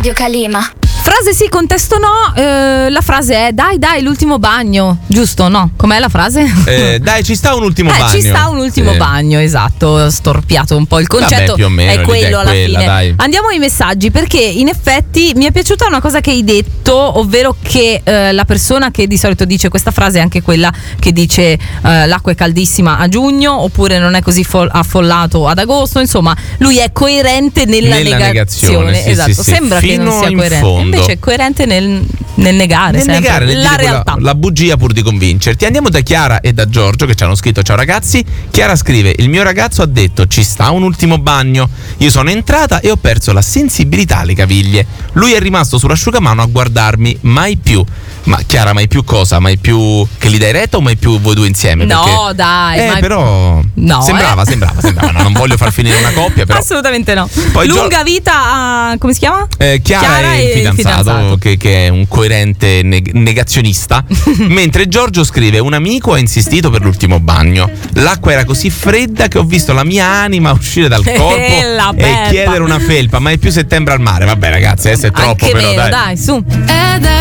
Radio Calima. Frase sì, contesto no. La frase è dai, l'ultimo bagno. Giusto, no? Com'è la frase? Dai, ci sta un ultimo bagno. Ci sta un ultimo bagno, esatto. Storpiato un po' il concetto. Vabbè, più o meno, è quello alla quella, fine. dai. Andiamo ai messaggi, perché in effetti mi è piaciuta una cosa che hai detto, ovvero che la persona che di solito dice questa frase è anche quella che dice l'acqua è caldissima a giugno, oppure non è così affollato ad agosto. Insomma, lui è coerente nella negazione. Sì, esatto, sì, sì. sembra Fino che non sia in coerente. fondo. Invece è coerente nel negare, nel negare, nel la dire realtà. la bugia pur di convincerti. Andiamo da Chiara e da Giorgio che ci hanno scritto: ciao ragazzi. Chiara scrive: il mio ragazzo ha detto ci sta un ultimo bagno, io sono entrata e ho perso la sensibilità alle caviglie, lui è rimasto sull'asciugamano a guardarmi, mai più. Ma Chiara, mai più cosa? Mai più che gli dai retta o mai più voi due insieme? No, perché... dai, però no, sembrava. No, non voglio far finire una coppia, però assolutamente no. Poi lunga vita a, come si chiama? Chiara e il fidanzato. Che è un coerente negazionista. Mentre Giorgio scrive: un amico ha insistito per l'ultimo bagno, l'acqua era così fredda che ho visto la mia anima uscire dal corpo e chiedere una felpa, ma è più settembre al mare. Vabbè ragazzi, adesso è troppo. Anche però meno, dai, su.